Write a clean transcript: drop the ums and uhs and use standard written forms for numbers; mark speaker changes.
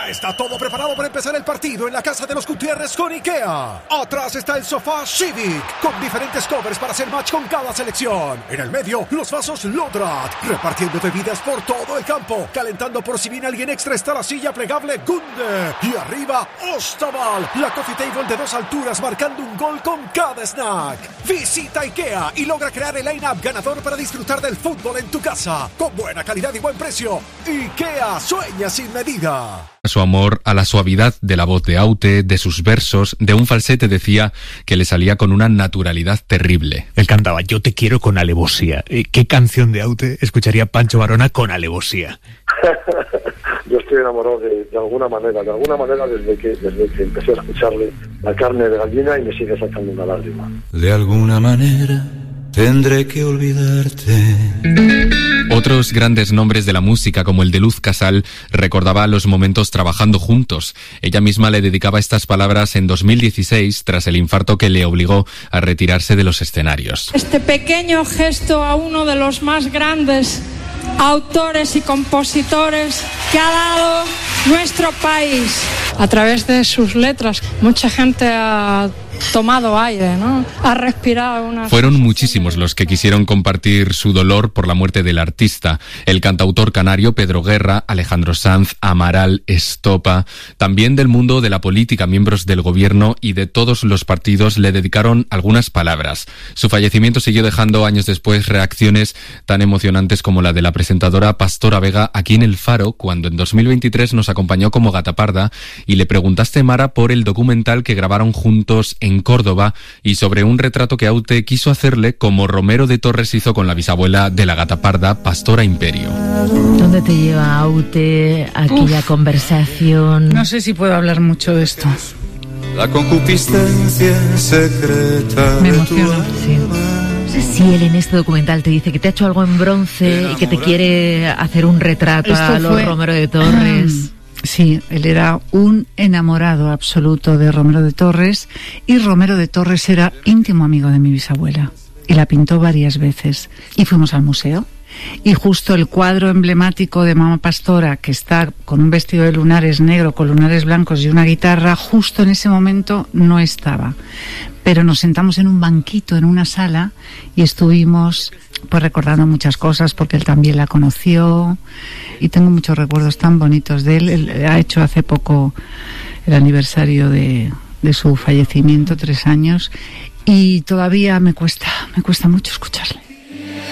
Speaker 1: Ya está todo preparado para empezar el partido en la casa de los Gutiérrez con IKEA. Atrás está el sofá Civic, con diferentes covers para hacer match con cada selección. En el medio, los vasos Lodrat, repartiendo bebidas por todo el campo. Calentando por si viene alguien extra está la silla plegable Gunde. Y arriba, Ostaval, la coffee table de 2 alturas marcando un gol con cada snack. Visita IKEA y logra crear el line-up ganador para disfrutar del fútbol en tu casa. Con buena calidad y buen precio. IKEA sueña sin medida.
Speaker 2: Su amor a la suavidad de la voz de Aute, de sus versos, de un falsete decía que le salía con una naturalidad terrible.
Speaker 3: Él cantaba Yo te quiero con alevosía. ¿Qué canción de Aute escucharía Pancho Varona con alevosía?
Speaker 4: Yo estoy enamorado de alguna manera desde que empecé a escucharle La carne de gallina y me sigue sacando una lágrima.
Speaker 5: De alguna manera tendré que olvidarte.
Speaker 2: Otros grandes nombres de la música, como el de Luz Casal, recordaba los momentos trabajando juntos. Ella misma le dedicaba estas palabras en 2016, tras el infarto que le obligó a retirarse de los escenarios.
Speaker 6: Este pequeño gesto a uno de los más grandes autores y compositores que ha dado nuestro país. A través de sus letras, mucha gente ha tomado aire, ¿no? Ha respirado una...
Speaker 2: Fueron muchísimos los que quisieron compartir su dolor por la muerte del artista. El cantautor canario Pedro Guerra, Alejandro Sanz, Amaral, Estopa, también del mundo de la política, miembros del gobierno y de todos los partidos le dedicaron algunas palabras. Su fallecimiento siguió dejando años después reacciones tan emocionantes como la de la presentadora Pastora Vega aquí en El Faro, cuando en 2023 nos acompañó como Gata Parda y le preguntaste, Mara, por el documental que grabaron juntos en Córdoba y sobre un retrato que Aute quiso hacerle como Romero de Torres hizo con la bisabuela de la Gata Parda, Pastora Imperio.
Speaker 7: ¿Dónde te lleva Aute aquella conversación?
Speaker 8: No sé si puedo hablar mucho de esto.
Speaker 5: La concupiscencia secreta.
Speaker 8: Me emociona.
Speaker 7: Sí, él en este documental te dice que te ha hecho algo en bronce y que te quiere hacer un retrato a los Romero de Torres.
Speaker 8: Sí, él era un enamorado absoluto de Romero de Torres y Romero de Torres era íntimo amigo de mi bisabuela y la pintó varias veces y fuimos al museo y justo el cuadro emblemático de Mamá Pastora, que está con un vestido de lunares negro con lunares blancos y una guitarra, justo en ese momento no estaba, pero nos sentamos en un banquito en una sala y estuvimos pues recordando muchas cosas porque él también la conoció y tengo muchos recuerdos tan bonitos de él. Él ha hecho hace poco el aniversario de su fallecimiento, 3 años, y todavía me cuesta mucho escucharle.